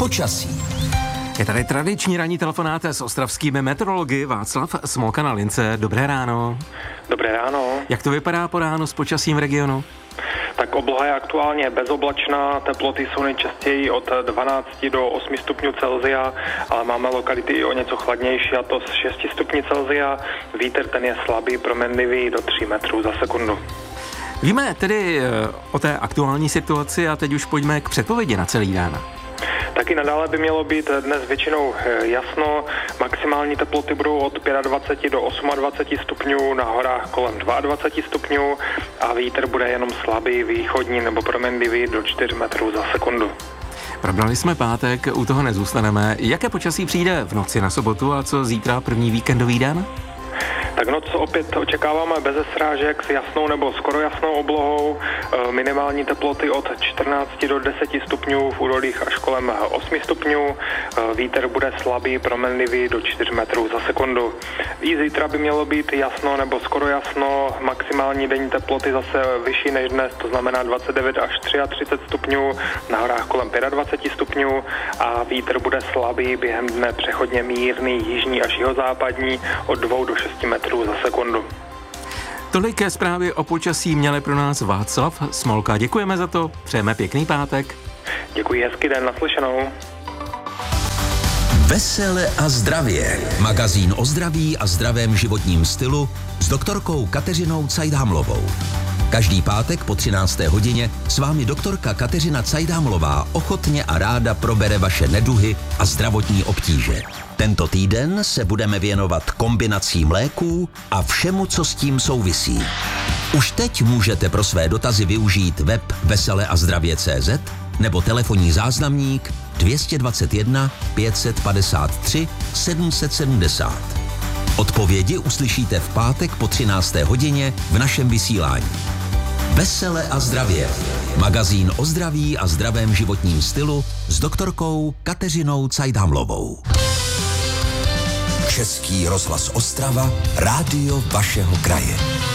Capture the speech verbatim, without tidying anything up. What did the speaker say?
počasí. Je tady tradiční ranní telefonát s ostravskými meteorology. Václav Smolka na lince. Dobré ráno. Dobré ráno. Jak to vypadá po ránu s počasím v regionu? Tak obloha je aktuálně bezoblačná, teploty jsou nejčastěji od dvanácti do osmi stupňů Celsia, ale máme lokality i o něco chladnější, a to z šesti stupňů Celsia. Vítr ten je slabý, proměnlivý do tří metrů za sekundu. Víme tedy o té aktuální situaci a teď už pojďme k předpovědi na celý den. Taky nadále by mělo být dnes většinou jasno. Maximální teploty budou od dvacet pět do dvaceti osmi stupňů, na horách kolem dvacet dva stupňů a vítr bude jenom slabý, východní nebo proměnlivý do čtyř metrů za sekundu. Probrali jsme pátek, u toho nezůstaneme. Jaké počasí přijde v noci na sobotu a co zítra první víkendový den? Tak noc opět očekáváme bez srážek s jasnou nebo skoro jasnou oblohou, minimální teploty od čtrnácti do deseti stupňů, v údolích až kolem osmi stupňů, vítr bude slabý, proměnlivý do čtyř metrů za sekundu. I zítra by mělo být jasno nebo skoro jasno, maximální denní teploty zase vyšší než dnes, to znamená dvacet devět až třicet tři stupňů, na horách kolem dvacet pět stupňů a vítr bude slabý, během dne přechodně mírný, jižní až jihozápadní od dvou do šesti metrů za sekundu. Tolik ke zprávě o počasí měli pro nás Václav Smolka. Děkujeme za to, přejeme pěkný pátek. Děkuji, hezký den, naslyšenou. Vesele a zdravě. Magazín o zdraví a zdravém životním stylu s doktorkou Kateřinou Cajdámlovou. Každý pátek po třinácté hodině s vámi doktorka Kateřina Cajdámlová ochotně a ráda probere vaše neduhy a zdravotní obtíže. Tento týden se budeme věnovat kombinacím léků a všemu, co s tím souvisí. Už teď můžete pro své dotazy využít web vesele a zdravě tečka cé zet nebo telefonní záznamník dvě stě dvacet jedna pět set padesát tři sedm set sedmdesát. Odpovědi uslyšíte v pátek po třinácté hodině v našem vysílání. Vesele a zdravě. Magazín o zdraví a zdravém životním stylu s doktorkou Kateřinou Cajdámlovou. Český rozhlas Ostrava, rádio vašeho kraje.